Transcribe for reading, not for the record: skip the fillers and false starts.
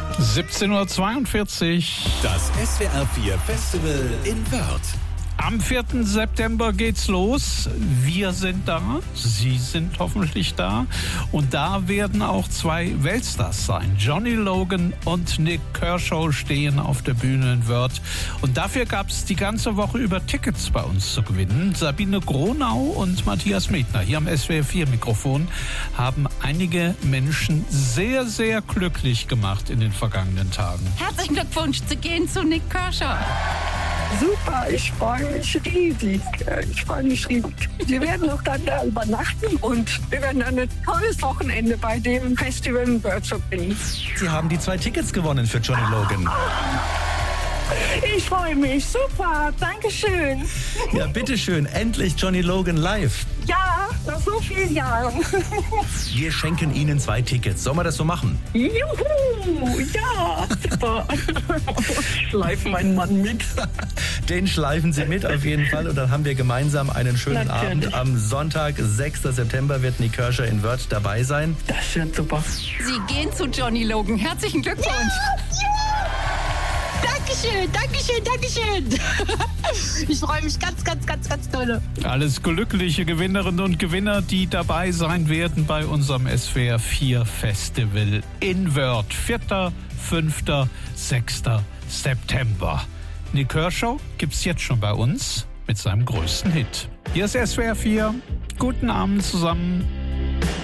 17:42 Uhr. Das SWR 4 Festival in Wörth. Am 4. September geht's los. Wir sind da, Sie sind hoffentlich da. Und da werden auch zwei Weltstars sein. Johnny Logan und Nik Kershaw stehen auf der Bühne in Wörth. Und dafür gab's die ganze Woche über Tickets bei uns zu gewinnen. Sabine Gronau und Matthias Medner hier am SWR 4 Mikrofon haben einige Menschen sehr, sehr glücklich gemacht in den vergangenen Tagen. Herzlichen Glückwunsch zu gehen zu Nik Kershaw. Super, ich freue mich riesig. Wir werden auch dann da übernachten und wir werden dann ein tolles Wochenende bei dem Festival in Wörth verbringen. Sie haben die 2 Tickets gewonnen für Johnny Logan. Ich freue mich, super, dankeschön. Ja, bitteschön, endlich Johnny Logan live. Ja, nach so vielen Jahren. Wir schenken Ihnen 2 Tickets. Sollen wir das so machen? Juhu, ja, super. Ich schleife meinen Mann mit. Den schleifen Sie mit auf jeden Fall und dann haben wir gemeinsam einen schönen Natürlich. Abend. Am Sonntag, 6. September wird Nik Kershaw in Wörth dabei sein. Das wird super. Sie gehen zu Johnny Logan. Herzlichen Glückwunsch. Dankeschön. Ich freue mich ganz dolle. Alles glückliche Gewinnerinnen und Gewinner, die dabei sein werden bei unserem SWR 4 Festival in Wörth. 4., 5., 6. September. Nik Kershaw gibt's jetzt schon bei uns mit seinem größten Hit. Hier ist SWR 4. Guten Abend zusammen.